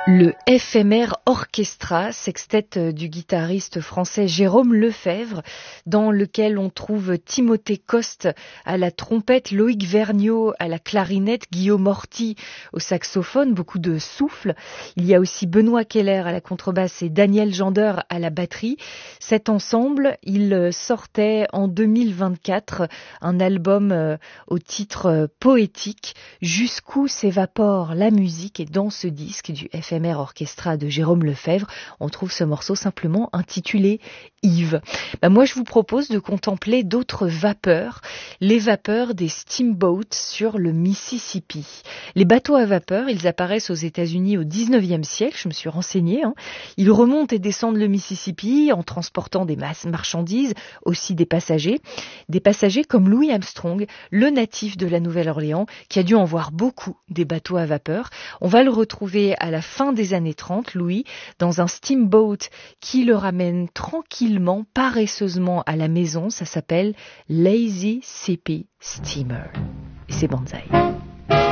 Le FMR Orchestra, sextet du guitariste français Jérôme Lefebvre, dans lequel on trouve Timothée Coste à la trompette, Loïc Vergniaud à la clarinette, Guillaume Horty au saxophone, beaucoup de souffle. Il y a aussi Benoît Keller à la contrebasse et Daniel Gender à la batterie. Cet ensemble, il sortait en 2024 un album au titre poétique, Jusqu'où s'évapore la musique, et dans ce disque du FMR Orchestra de Jérôme Lefebvre, on trouve ce morceau simplement intitulé Yves. Moi, je vous propose de contempler d'autres vapeurs, les vapeurs des steamboats sur le Mississippi. Les bateaux à vapeur, ils apparaissent aux États-Unis au 19e siècle, je me suis renseignée. Ils remontent et descendent le Mississippi en transportant des marchandises, aussi des passagers comme Louis Armstrong, le natif de la Nouvelle-Orléans, qui a dû en voir beaucoup des bateaux à vapeur. On va le retrouver à la fin des années 30, Louis, dans un steamboat qui le ramène tranquillement, paresseusement à la maison. Ça s'appelle Lazy Sippy Steamer. Et c'est Banzai.